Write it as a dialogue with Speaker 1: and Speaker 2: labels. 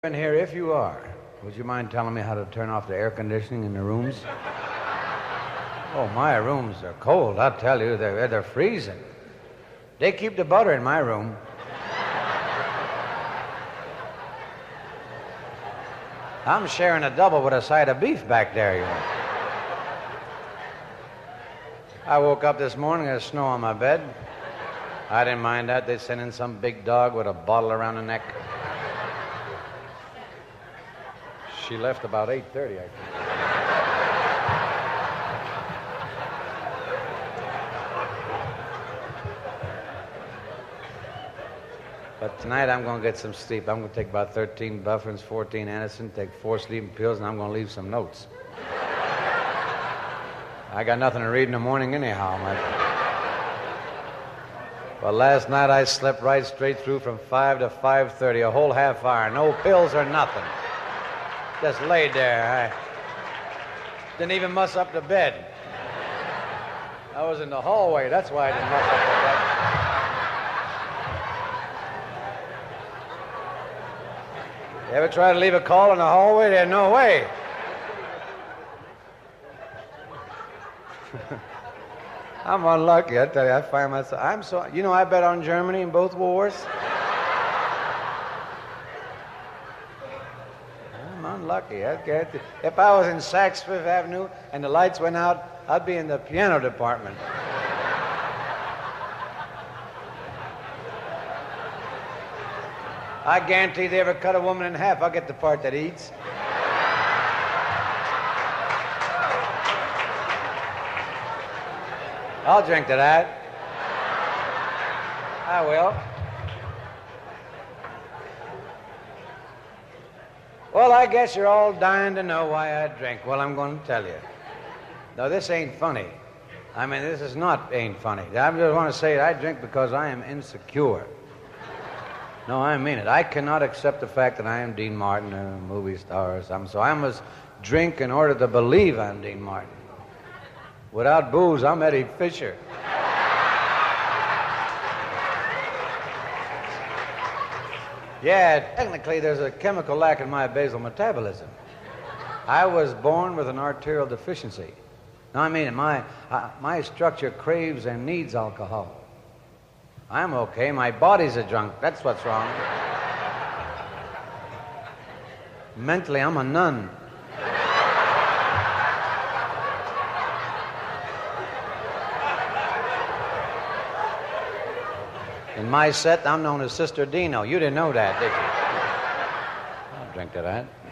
Speaker 1: In here, if you are, would you mind telling me how to turn off the air conditioning in the rooms? Oh, my rooms are cold, I'll tell you. They're freezing. They keep the butter in my room. I'm sharing a double with a side of beef back there, you know. I woke up this morning, there's snow on my bed. I didn't mind that. They sent in some big dog with a bottle around the neck. She left about 8:30, I think. But tonight I'm going to get some sleep. I'm going to take about 13 Bufferins, 14 Anderson, take 4 sleeping pills, and I'm going to leave some notes. I got nothing to read in the morning anyhow. Well, last night I slept right straight through from 5 to 5:30, a whole half hour. No pills or nothing. Just laid there. I didn't even muss up the bed. I was in the hallway. That's why I didn't muss up the bed. You ever try to leave a call in the hallway? There's no way. I'm unlucky, I tell you. I find myself... I bet on Germany in both wars. Unlucky. If I was in Saks Fifth Avenue and the lights went out, I'd be in the piano department. I guarantee they ever cut a woman in half, I'll get the part that eats. I'll drink to that. I will. Well, I guess you're all dying to know why I drink. Well, I'm going to tell you. No, this ain't funny. I mean, this is not ain't funny. I just want to say I drink because I am insecure. No, I mean it. I cannot accept the fact that I am Dean Martin, a movie star or something, so I must drink in order to believe I'm Dean Martin. Without booze, I'm Eddie Fisher. Yeah, technically there's a chemical lack in my basal metabolism. I was born with an arterial deficiency. No, I mean, my structure craves and needs alcohol. I'm okay. My body's a drunk. That's what's wrong. Mentally, I'm a nun. In my set, I'm known as Sister Dino. You didn't know that, did you? I'll drink to that.